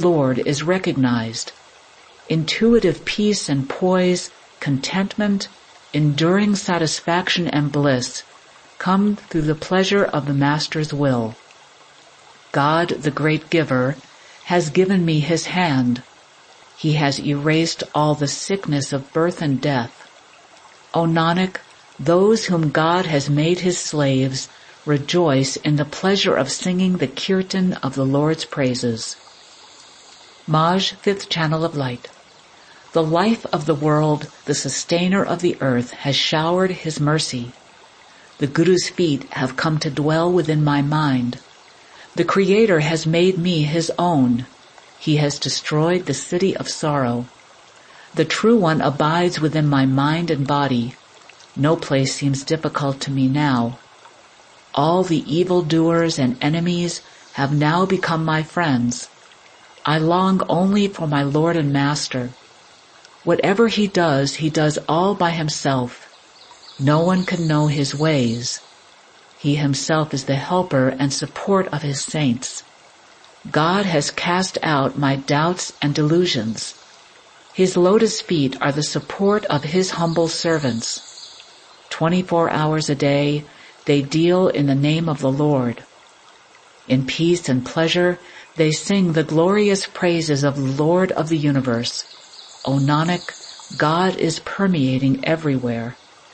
Lord is recognized. Intuitive peace and poise, contentment, enduring satisfaction and bliss come through the pleasure of the Master's will. God, the great giver, has given me his hand. He has erased all the sickness of birth and death. O Nanak, those whom God has made his slaves rejoice in the pleasure of singing the kirtan of the Lord's praises. Maj, fifth channel of light. The life of the world, the sustainer of the earth, has showered his mercy. The Guru's feet have come to dwell within my mind. The Creator has made me his own. He has destroyed the city of sorrow. The True One abides within my mind and body. No place seems difficult to me now. All the evildoers and enemies have now become my friends. I long only for my Lord and Master. Whatever he does all by himself. No one can know his ways. He himself is the helper and support of his saints. God has cast out my doubts and delusions. His lotus feet are the support of his humble servants. 24 hours a day, they deal in the name of the Lord. In peace and pleasure, they sing the glorious praises of the Lord of the universe. O Nanak, God is permeating everywhere.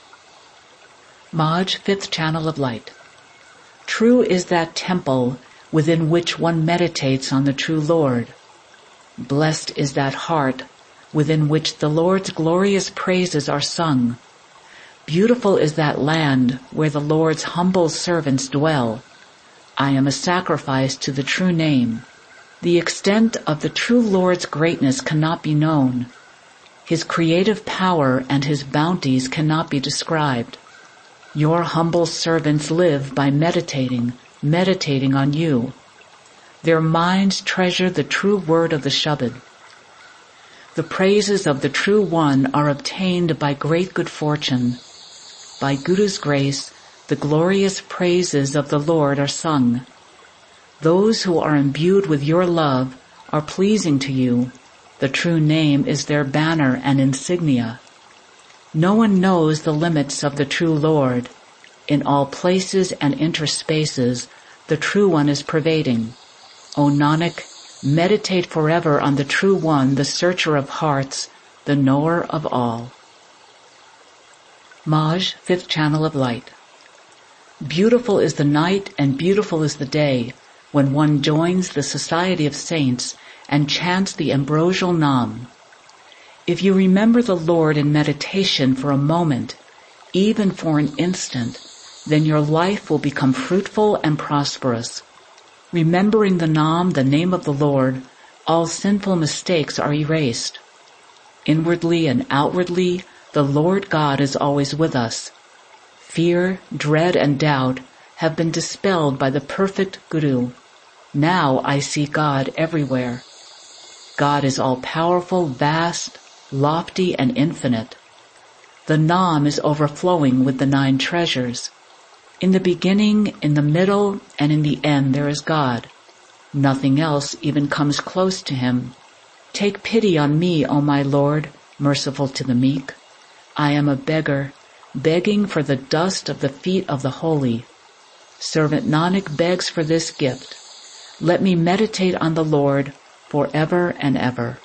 Maj, fifth channel of light. True is that temple within which one meditates on the true Lord. Blessed is that heart within which the Lord's glorious praises are sung. Beautiful is that land where the Lord's humble servants dwell. I am a sacrifice to the true name. The extent of the true Lord's greatness cannot be known. His creative power and his bounties cannot be described. Your humble servants live by meditating on you. Their minds treasure the true word of the Shabad. The praises of the True One are obtained by great good fortune. By Guru's grace, the glorious praises of the Lord are sung. Those who are imbued with your love are pleasing to you. The true name is their banner and insignia. No one knows the limits of the true Lord. In all places and interspaces, the True One is pervading. O Nanak, meditate forever on the True One, the searcher of hearts, the knower of all. Maj, fifth channel of light. Beautiful is the night and beautiful is the day when one joins the society of saints and chants the ambrosial Nam. If you remember the Lord in meditation for a moment, even for an instant, then your life will become fruitful and prosperous. Remembering the Nam, the name of the Lord, all sinful mistakes are erased. Inwardly and outwardly, the Lord God is always with us. Fear, dread, and doubt have been dispelled by the perfect Guru. Now I see God everywhere. God is all-powerful, vast, lofty, and infinite. The Nam is overflowing with the 9 treasures. In the beginning, in the middle, and in the end there is God. Nothing else even comes close to him. Take pity on me, O my Lord, merciful to the meek. I am a beggar, begging for the dust of the feet of the holy. Servant Nanak begs for this gift. Let me meditate on the Lord forever and ever.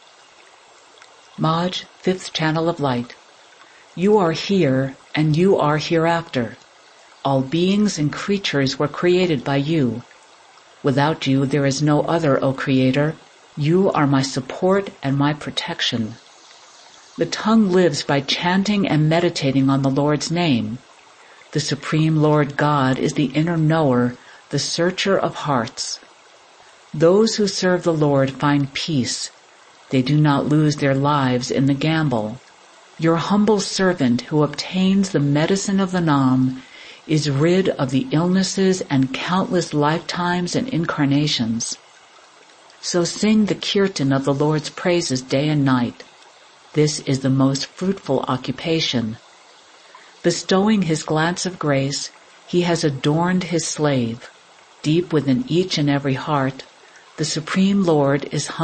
Maj, fifth channel of light. You are here and you are hereafter. All beings and creatures were created by you. Without you there is no other, O Creator. You are my support and my protection. The tongue lives by chanting and meditating on the Lord's name. The Supreme Lord God is the inner knower, the searcher of hearts. Those who serve the Lord find peace. They do not lose their lives in the gamble. Your humble servant who obtains the medicine of the Nam is rid of the illnesses and countless lifetimes and incarnations. So sing the kirtan of the Lord's praises day and night. This is the most fruitful occupation. Bestowing his glance of grace, he has adorned his slave. Deep within each and every heart, the Supreme Lord is humble.